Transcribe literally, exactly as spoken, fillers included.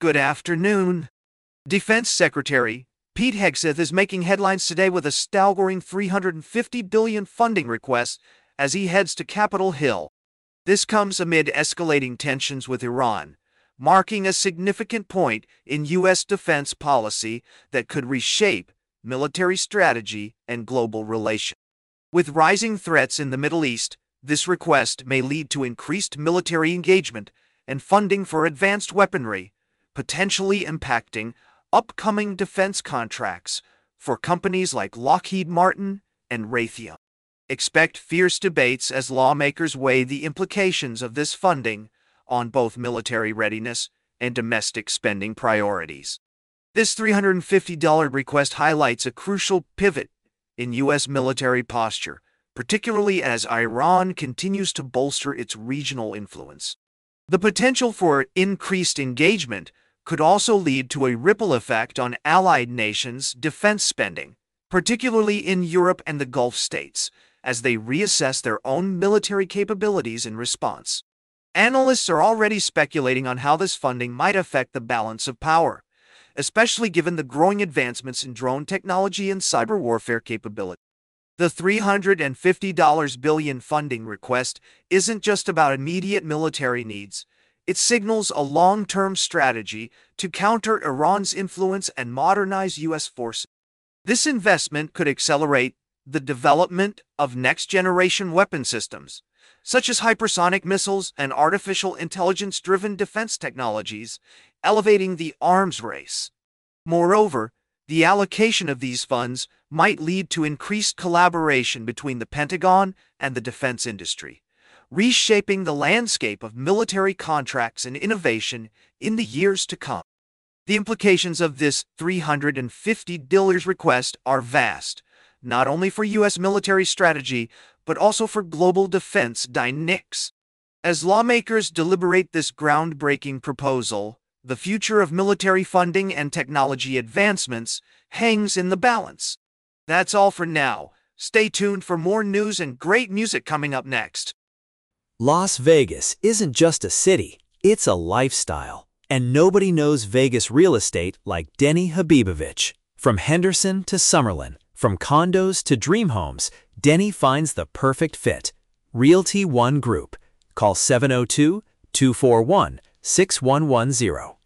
Good afternoon. Defense Secretary Pete Hegseth is making headlines today with a staggering three hundred fifty billion dollars funding request as he heads to Capitol Hill. This comes amid escalating tensions with Iran, marking a significant point in U S defense policy that could reshape military strategy and global relations. With rising threats in the Middle East, this request may lead to increased military engagement and funding for advanced weaponry, potentially impacting upcoming defense contracts for companies like Lockheed Martin and Raytheon. Expect fierce debates as lawmakers weigh the implications of this funding on both military readiness and domestic spending priorities. This three hundred fifty dollar request highlights a crucial pivot in U S military posture, particularly as Iran continues to bolster its regional influence. The potential for increased engagement could also lead to a ripple effect on allied nations' defense spending, particularly in Europe and the Gulf states, as they reassess their own military capabilities in response. Analysts are already speculating on how this funding might affect the balance of power, especially given the growing advancements in drone technology and cyber warfare capability. The three hundred fifty billion dollars funding request isn't just about immediate military needs. It signals a long-term strategy to counter Iran's influence and modernize U S forces. This investment could accelerate the development of next-generation weapon systems, such as hypersonic missiles and artificial intelligence-driven defense technologies, elevating the arms race. Moreover, the allocation of these funds might lead to increased collaboration between the Pentagon and the defense industry, reshaping the landscape of military contracts and innovation in the years to come. The implications of this three hundred fifty dollar request are vast, not only for U S military strategy, but also for global defense dynamics. As lawmakers deliberate this groundbreaking proposal, the future of military funding and technology advancements hangs in the balance. That's all for now. Stay tuned for more news and great music coming up next. Las Vegas isn't just a city, it's a lifestyle. And nobody knows Vegas real estate like Denny Habibovich. From Henderson to Summerlin, from condos to dream homes, Denny finds the perfect fit. Realty One Group. Call seven oh two, two four one, six one one zero.